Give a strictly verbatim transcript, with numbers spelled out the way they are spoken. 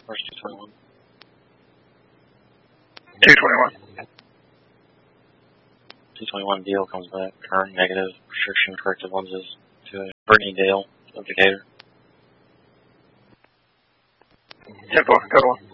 Where's two twenty-one? two twenty-one. two twenty-one Deal comes back. Current negative. Restriction corrected lenses to Brittany Dale of Decatur. ten four, go to one.